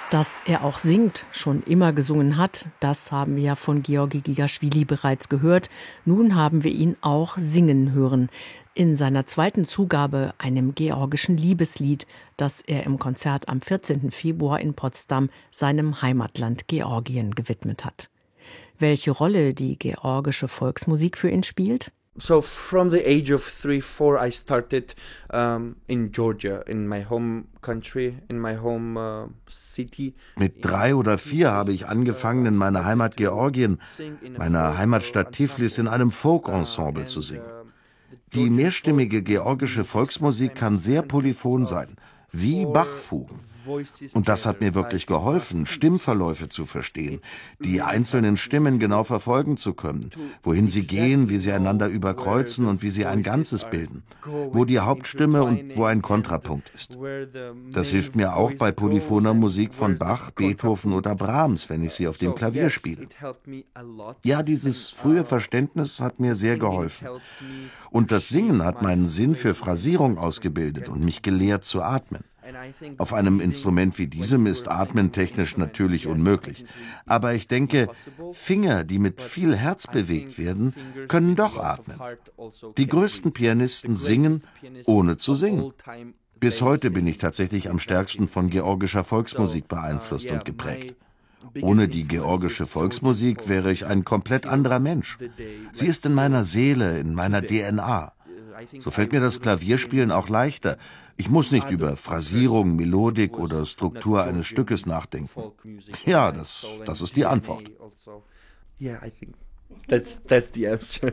Dass er auch singt, schon immer gesungen hat, das haben wir ja von Georgi Gigaschwili bereits gehört. Nun haben wir ihn auch singen hören. In seiner zweiten Zugabe, einem georgischen Liebeslied, das er im Konzert am 14. Februar in Potsdam seinem Heimatland Georgien gewidmet hat. Welche Rolle die georgische Volksmusik für ihn spielt? So from the age of 3, 4, I started in Georgia, in my home country, in my home city. Mit 3 oder 4 habe ich angefangen, in meiner Heimat Georgien, meiner Heimatstadt Tiflis, in einem Folk-Ensemble zu singen. Die mehrstimmige georgische Volksmusik kann sehr polyphon sein, wie Bachfugen. Und das hat mir wirklich geholfen, Stimmverläufe zu verstehen, die einzelnen Stimmen genau verfolgen zu können, wohin sie gehen, wie sie einander überkreuzen und wie sie ein Ganzes bilden, wo die Hauptstimme und wo ein Kontrapunkt ist. Das hilft mir auch bei polyphoner Musik von Bach, Beethoven oder Brahms, wenn ich sie auf dem Klavier spiele. Ja, dieses frühe Verständnis hat mir sehr geholfen. Und das Singen hat meinen Sinn für Phrasierung ausgebildet und mich gelehrt zu atmen. Auf einem Instrument wie diesem ist Atmen technisch natürlich unmöglich. Aber ich denke, Finger, die mit viel Herz bewegt werden, können doch atmen. Die größten Pianisten singen, ohne zu singen. Bis heute bin ich tatsächlich am stärksten von georgischer Volksmusik beeinflusst und geprägt. Ohne die georgische Volksmusik wäre ich ein komplett anderer Mensch. Sie ist in meiner Seele, in meiner DNA. So fällt mir das Klavierspielen auch leichter. Ich muss nicht über Phrasierung, Melodik oder Struktur eines Stückes nachdenken. Ja, das ist die Antwort. Yeah, I think that's the answer.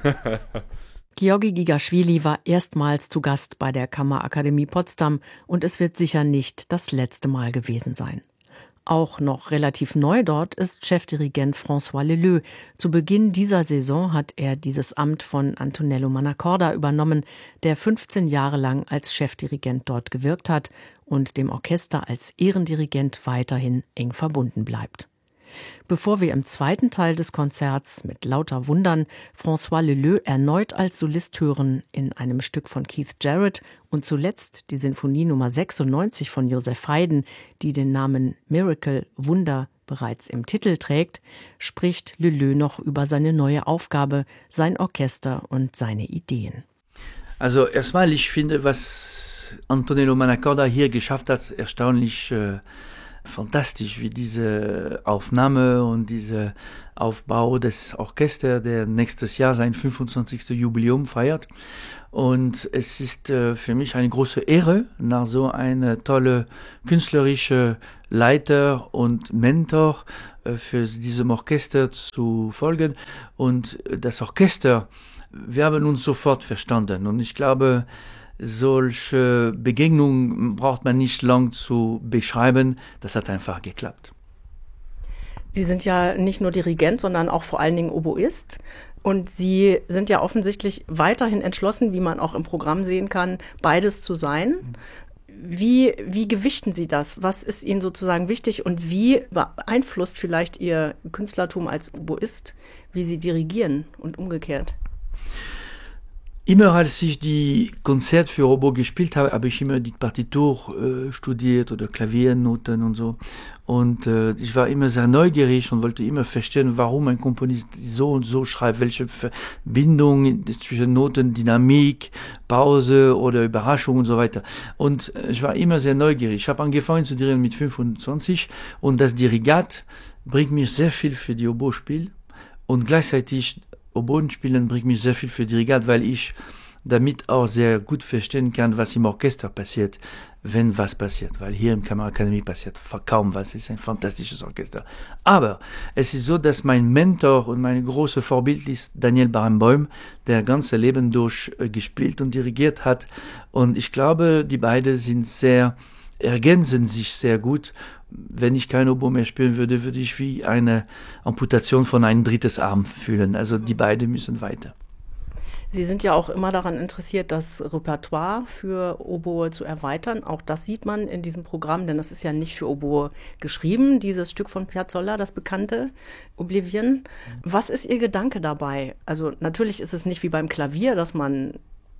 Georgi Gigaschwili war erstmals zu Gast bei der Kammerakademie Potsdam und es wird sicher nicht das letzte Mal gewesen sein. Auch noch relativ neu dort ist Chefdirigent François Leleux. Zu Beginn dieser Saison hat er dieses Amt von Antonello Manacorda übernommen, der 15 Jahre lang als Chefdirigent dort gewirkt hat und dem Orchester als Ehrendirigent weiterhin eng verbunden bleibt. Bevor wir im zweiten Teil des Konzerts mit lauter Wundern François Leleux erneut als Solist hören in einem Stück von Keith Jarrett und zuletzt die Sinfonie Nummer 96 von Joseph Haydn, die den Namen Miracle, Wunder, bereits im Titel trägt, spricht Leleux noch über seine neue Aufgabe, sein Orchester und seine Ideen. Also erstmal, ich finde, was Antonello Manacorda hier geschafft hat, erstaunlich fantastisch, wie diese Aufnahme und dieser Aufbau des Orchesters, der nächstes Jahr sein 25. Jubiläum feiert. Und es ist für mich eine große Ehre, nach so einer tolle künstlerische Leiter und Mentor für diesem Orchester zu folgen. Und das Orchester, wir haben uns sofort verstanden. Und ich glaube, solche Begegnungen braucht man nicht lang zu beschreiben. Das hat einfach geklappt. Sie sind ja nicht nur Dirigent, sondern auch vor allen Dingen Oboist. Und Sie sind ja offensichtlich weiterhin entschlossen, wie man auch im Programm sehen kann, beides zu sein. Wie gewichten Sie das? Was ist Ihnen sozusagen wichtig und wie beeinflusst vielleicht Ihr Künstlertum als Oboist, wie Sie dirigieren und umgekehrt? Immer als ich die Konzert für Oboe gespielt habe, habe ich immer die Partitur studiert oder Klaviernoten und so. Und ich war immer sehr neugierig und wollte immer verstehen, warum ein Komponist so und so schreibt, welche Verbindung zwischen Noten, Dynamik, Pause oder Überraschung und so weiter. Und ich war immer sehr neugierig. Ich habe angefangen zu dirigieren mit 25 und das Dirigat bringt mir sehr viel für die Oboe-Spiel und gleichzeitig Oboenspielen bringt mich sehr viel für Dirigat, weil ich damit auch sehr gut verstehen kann, was im Orchester passiert, wenn was passiert. Weil hier im Kammerakademie passiert kaum was. Es ist ein fantastisches Orchester. Aber es ist so, dass mein Mentor und mein großes Vorbild ist Daniel Barenboim, der ganze Leben durch gespielt und dirigiert hat. Und ich glaube, die beiden ergänzen sich sehr gut. Wenn ich kein Oboe mehr spielen würde, würde ich wie eine Amputation von einem drittes Arm fühlen. Also die beiden müssen weiter. Sie sind ja auch immer daran interessiert, das Repertoire für Oboe zu erweitern. Auch das sieht man in diesem Programm, denn das ist ja nicht für Oboe geschrieben, dieses Stück von Piazzolla, das bekannte Oblivion. Was ist Ihr Gedanke dabei? Also natürlich ist es nicht wie beim Klavier, dass man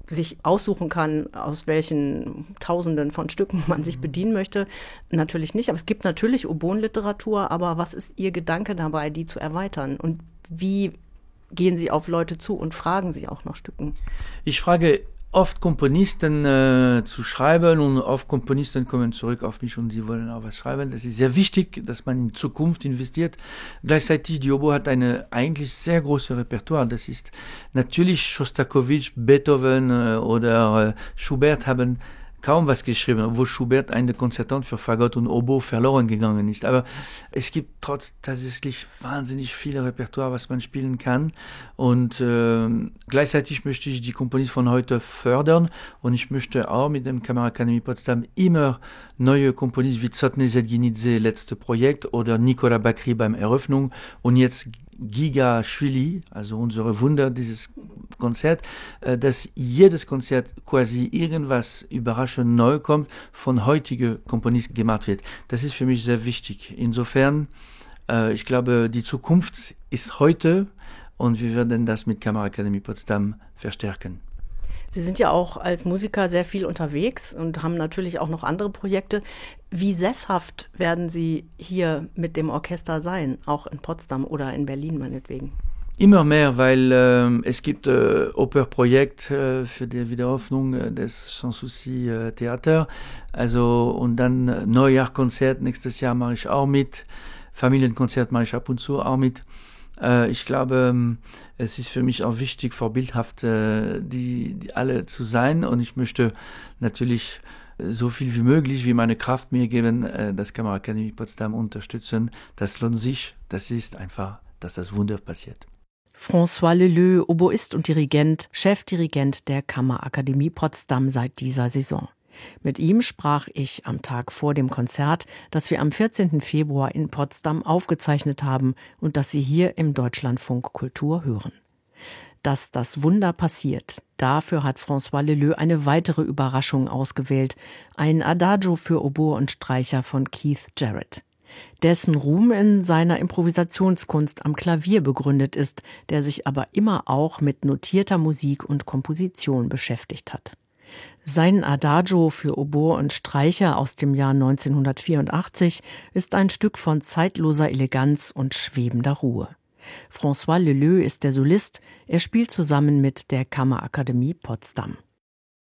sich aussuchen kann, aus welchen Tausenden von Stücken man sich bedienen möchte. Natürlich nicht, aber es gibt natürlich Oboenliteratur, aber was ist Ihr Gedanke dabei, die zu erweitern? Und wie gehen Sie auf Leute zu und fragen Sie auch nach Stücken? Ich frage oft Komponisten zu schreiben und oft Komponisten kommen zurück auf mich und sie wollen auch was schreiben. Das ist sehr wichtig, dass man in Zukunft investiert. Gleichzeitig, die Oboe hat eine eigentlich sehr große Repertoire. Das ist natürlich Schostakowitsch, Beethoven oder Schubert haben kaum was geschrieben, obwohl Schubert eine Konzertant für Fagott und Oboe verloren gegangen ist. Aber es gibt tatsächlich wahnsinnig viele Repertoire, was man spielen kann. Und gleichzeitig möchte ich die Komponisten von heute fördern. Und ich möchte auch mit dem Kammerakademie Potsdam immer neue Komponisten wie Zotne Zedginidze, letzte Projekt, oder Nicola Bakri beim Eröffnung. Und jetzt Giga Schwili, also unsere Wunder dieses Konzert, dass jedes Konzert quasi irgendwas überraschend neu kommt, von heutigen Komponisten gemacht wird. Das ist für mich sehr wichtig. Insofern, ich glaube, die Zukunft ist heute und wir werden das mit Kammerakademie Potsdam verstärken. Sie sind ja auch als Musiker sehr viel unterwegs und haben natürlich auch noch andere Projekte. Wie sesshaft werden Sie hier mit dem Orchester sein, auch in Potsdam oder in Berlin meinetwegen? Immer mehr, weil es gibt Operprojekt für die Wiederaufnahme des Sans Souci Theater. Also, und dann Neujahrkonzert nächstes Jahr mache ich auch mit. Familienkonzert mache ich ab und zu auch mit. Ich glaube, es ist für mich auch wichtig, vorbildhaft die alle zu sein. Und ich möchte natürlich so viel wie möglich, wie meine Kraft mir geben, das Kammerakademie Potsdam unterstützen. Das lohnt sich. Das ist einfach, dass das Wunder passiert. François Leleux, Oboist und Dirigent, Chefdirigent der Kammerakademie Potsdam seit dieser Saison. Mit ihm sprach ich am Tag vor dem Konzert, das wir am 14. Februar in Potsdam aufgezeichnet haben und das Sie hier im Deutschlandfunk Kultur hören. Dass das Wunder passiert, dafür hat François Leleux eine weitere Überraschung ausgewählt, ein Adagio für Oboe und Streicher von Keith Jarrett. Dessen Ruhm in seiner Improvisationskunst am Klavier begründet ist, der sich aber immer auch mit notierter Musik und Komposition beschäftigt hat. Sein Adagio für Oboe und Streicher aus dem Jahr 1984 ist ein Stück von zeitloser Eleganz und schwebender Ruhe. François Leleux ist der Solist, er spielt zusammen mit der Kammerakademie Potsdam.